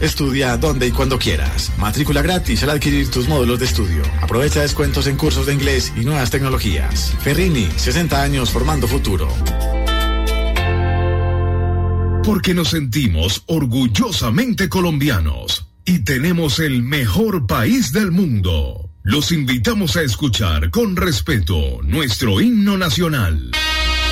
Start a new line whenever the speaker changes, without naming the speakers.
Estudia donde y cuando quieras. Matrícula gratis al adquirir tus módulos de estudio. Aprovecha descuentos en cursos de inglés y nuevas tecnologías. Ferrini, 60 años formando futuro.
Porque nos sentimos orgullosamente colombianos y tenemos el mejor país del mundo. Los invitamos a escuchar con respeto nuestro himno nacional.